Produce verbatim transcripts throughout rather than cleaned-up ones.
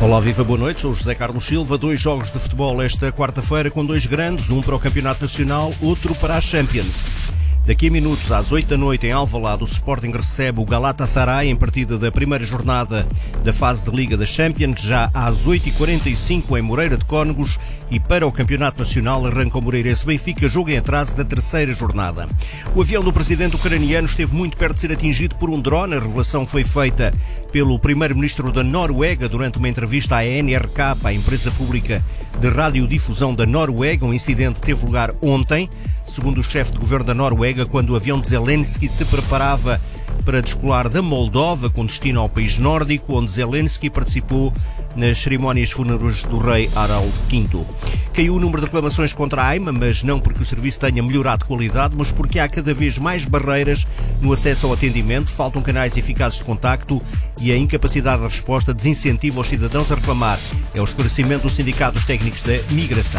Olá, viva, boa noite, sou o José Carlos Silva. Dois jogos de futebol esta quarta-feira com dois grandes, um para o Campeonato Nacional, outro para a Champions. Daqui a minutos, às oito da noite, em Alvalade, o Sporting recebe o Galatasaray em partida da primeira jornada da fase de Liga da Champions. Já às oito e quarenta e cinco, em Moreira de Cónegos, e para o Campeonato Nacional arranca o Moreirense Benfica, jogo em atraso da terceira jornada. O avião do presidente ucraniano esteve muito perto de ser atingido por um drone. A revelação foi feita pelo primeiro-ministro da Noruega durante uma entrevista à N R K, a empresa pública de radiodifusão da Noruega. O incidente teve lugar ontem, segundo o chefe de governo da Noruega, quando o avião de Zelensky se preparava para descolar da Moldova com destino ao país nórdico, onde Zelensky participou nas cerimónias fúnebres do rei Harald quinto. Caiu o número de reclamações contra a AIMA, mas não porque o serviço tenha melhorado de qualidade, mas porque há cada vez mais barreiras no acesso ao atendimento, faltam canais eficazes de contacto e a incapacidade de resposta desincentiva os cidadãos a reclamar. É o esclarecimento do Sindicato dos Técnicos da Migração.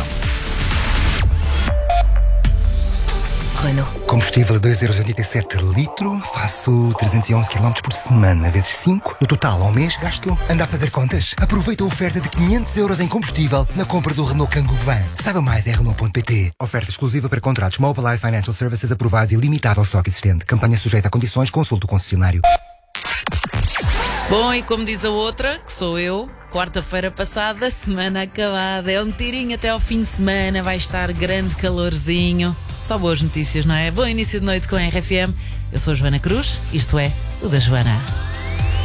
Renault. Combustível a dois euros e oitenta e sete litro, faço trezentos e onze quilómetros por semana, vezes cinco. No total, ao mês, gasto. Anda a fazer contas? Aproveita a oferta de quinhentos euros em combustível na compra do Renault Kangoo Van. Saiba mais em Renault ponto pt. Oferta exclusiva para contratos Mobilize Financial Services aprovados e limitado ao estoque existente. Campanha sujeita a condições, consulte o concessionário. Bom, e como diz a outra, que sou eu, quarta-feira passada, semana acabada. É um tirinho até ao fim de semana, vai estar grande calorzinho. Só boas notícias, não é? Bom início de noite com a R F M. Eu sou a Joana Cruz, isto é o da Joana.